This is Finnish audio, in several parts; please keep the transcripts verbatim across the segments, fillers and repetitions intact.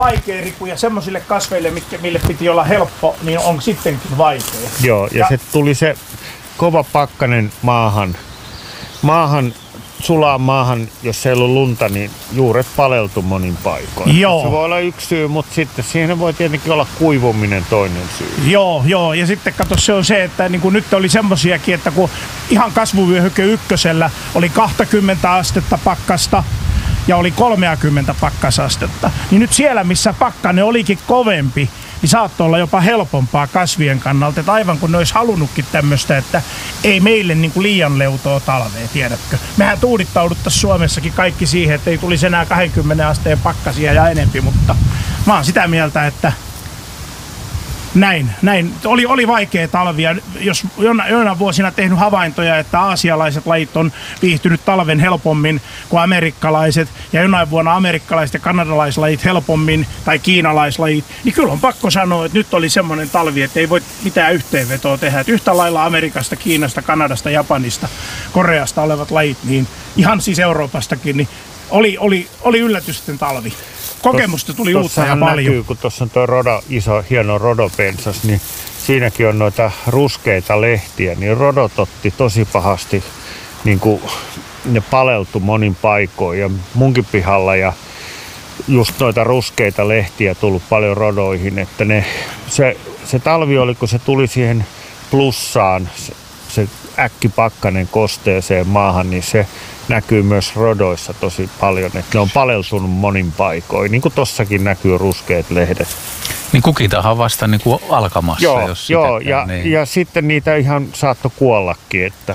vaikea riku ja semmoisille kasveille, mitkä, mille piti olla helppo, niin on sittenkin vaikea. Joo, ja, ja se tuli se kova pakkanen maahan. Maahan, sulaa maahan, jos ei ollut lunta, niin juuret paleltu monin paikoin. Joo. Se voi olla yksi syy, mutta sitten siihen voi tietenkin olla kuivuminen toinen syy. Joo, joo. Ja sitten kato, se on se, että niin kuin nyt oli semmosiakin, että kun ihan kasvuvyöhyke ykkösellä oli kaksikymmentä astetta pakkasta, ja oli kolmekymmentä pakkasastetta, niin nyt siellä, missä pakkanen olikin kovempi, niin saattoi olla jopa helpompaa kasvien kannalta, että aivan kun ne olisi halunnutkin tämmöistä, että ei meille niin kuin liian leutoa talvea, tiedätkö. Mehän tuudittauduttaisiin Suomessakin kaikki siihen, että ei tulisi enää kaksikymmentä asteen pakkasia ja enempi, mutta mä oon sitä mieltä, että Näin, näin. Oli, oli vaikea talvia. Jos joinain vuosina tehnyt havaintoja, että aasialaiset lajit on viihtynyt talven helpommin kuin amerikkalaiset, ja jonain vuonna amerikkalaiset ja kanadalaislajit helpommin, tai kiinalaislajit, niin kyllä on pakko sanoa, että nyt oli semmoinen talvi, että ei voi mitään yhteenvetoa tehdä. Että yhtä lailla Amerikasta, Kiinasta, Kanadasta, Japanista, Koreasta olevat lajit, niin ihan siis Euroopastakin, niin oli, oli, oli yllätysten talvi. Kokemusta tuli Tos, uutta ja paljon. Näkyy, kun tuossa on tuo rodo, iso, hieno rodopensas, niin siinäkin on noita ruskeita lehtiä, niin rodot otti tosi pahasti, niin kuin ne paleltu monin paikoin ja munkin pihalla ja just noita ruskeita lehtiä tullut paljon rodoihin, että ne, se, se talvi oli, kun se tuli siihen plussaan, se, se äkkipakkanen kosteeseen maahan, niin se näkyy myös rodoissa tosi paljon, että ne on paleltunut monin paikoin, niin kuin tossakin näkyy ruskeat lehdet. Niin kukitahan vasta niin kuin alkamassa, joo, jos joo, sitä, ja, niin. ja sitten niitä ihan saattoi kuollakin, että...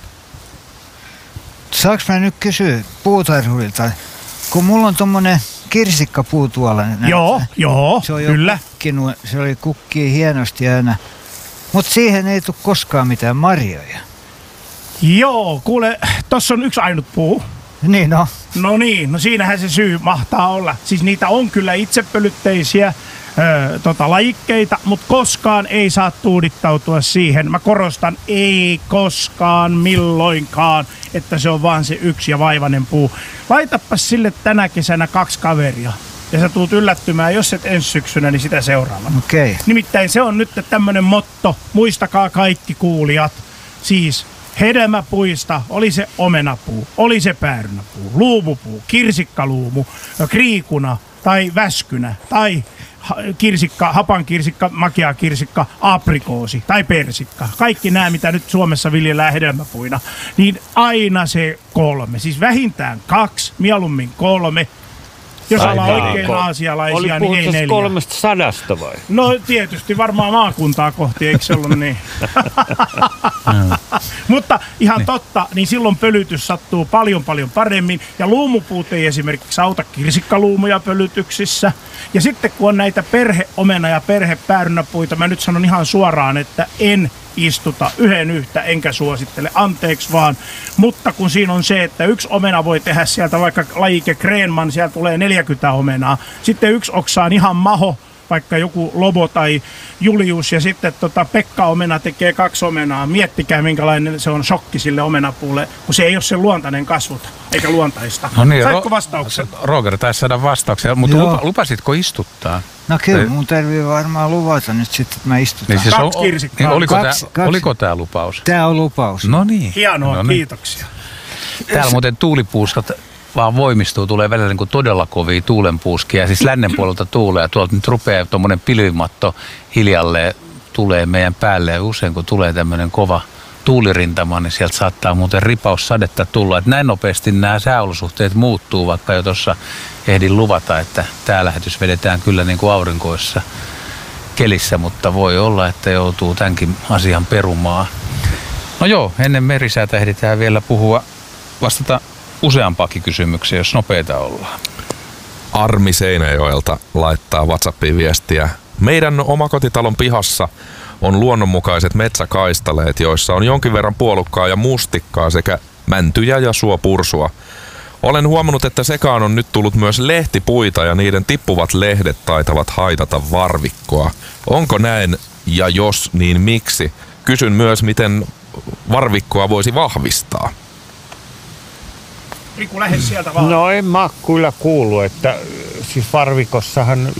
Saanko mä nyt kysyä puutarhurilta, kun mulla on tommonen kirsikkapuu tuolla. Joo, näyttää. joo, se on kyllä. Kukkinut, se oli kukkii hienosti aina, mutta siihen ei tule koskaan mitään marjoja. Joo, kuule, tossa on yksi ainut puu. Niin no. No niin, no siinähän se syy mahtaa olla. Siis niitä on kyllä itsepölytteisiä öö, tota, lajikkeita, mutta koskaan ei saa tuudittautua siihen. Mä korostan, ei koskaan milloinkaan, että se on vaan se yksi ja vaivainen puu. Laitapas sille tänä kesänä kaksi kaveria. Ja sä tuut yllättymään, jos et ensi syksynä, niin sitä seuraavana. Okei. Okay. Nimittäin se on nyt tämmönen motto, muistakaa kaikki kuulijat. Siis hedelmäpuista, oli se omenapuu, oli se päärynäpuu, luumupuu, kirsikkaluumu, kriikuna tai väskynä tai kirsikka, hapankirsikka, makeakirsikka, aprikoosi tai persikka. Kaikki nämä, mitä nyt Suomessa viljellään hedelmäpuina, niin aina se kolme. Siis vähintään kaksi, mieluummin kolme. Jos ollaan oikein aasialaisia, niin ei neljä. Kolmesta sadasta vai? No tietysti varmaan maakuntaa kohti, eikö se ollut niin? Mutta ihan niin. Totta, niin silloin pölytys sattuu paljon paljon paremmin. Ja luumupuut ei esimerkiksi auta kirsikkaluumuja pölytyksissä. Ja sitten kun on näitä perheomena- ja perhepäärynäpuita, mä nyt sanon ihan suoraan, että en istuta yhden yhtä, enkä suosittele, anteeksi vaan. Mutta kun siinä on se, että yksi omena voi tehdä sieltä vaikka lajike Krenman, sieltä tulee neljäkymmentä omenaa. Sitten yksi oksa on ihan maho, vaikka joku Lobo tai Julius, ja sitten tota Pekka omena tekee kaksi omenaa. Miettikää, minkälainen se on shokki sille omenapuulle, kun se ei ole sen luontainen kasvuta, eikä luontaista. No niin, saitko vastauksen? Roger taisi saada vastauksen, mutta lupa, lupasitko istuttaa? No kyllä, mun tarvii varmaan luvata nyt sitten, että mä istutaan. Niin siis kaksi on, kirsikkaa. Niin oliko, kaksi, tämä, kaksi. oliko tämä lupaus? Tämä on lupaus. No niin. Hienoa, no niin. Kiitoksia. Täällä muuten tuulipuuskat vaan voimistuu, tulee välillä niin kuin todella kovia tuulenpuuskia. Siis lännen puolelta tuulee ja tuolta nyt rupeaa tuommoinen pilvimatto hiljalleen tulee meidän päälle. Ja usein kun tulee tämmöinen kova tuulirintama, niin sieltä saattaa muuten ripaussadetta tulla. Että näin nopeasti nämä sääolosuhteet muuttuu, vaikka jo tuossa ehdin luvata, että tämä lähetys vedetään kyllä niin kuin aurinkoissa kelissä, mutta voi olla, että joutuu tämänkin asian perumaan. No joo, ennen merisäätä ehditään vielä puhua, vastata useampaakin kysymyksiä, jos nopeita ollaan. Armi Seinäjoelta laittaa WhatsAppiin viestiä. Meidän omakotitalon pihassa on luonnonmukaiset metsäkaistaleet, joissa on jonkin verran puolukkaa ja mustikkaa sekä mäntyjä ja suopursua. Olen huomannut, että sekaan on nyt tullut myös lehtipuita ja niiden tippuvat lehdet taitavat haitata varvikkoa. Onko näin ja jos, niin miksi? Kysyn myös, miten varvikkoa voisi vahvistaa. Riku, lähde sieltä vaan. No en mä kyllä kuullut, että siis varvikossahan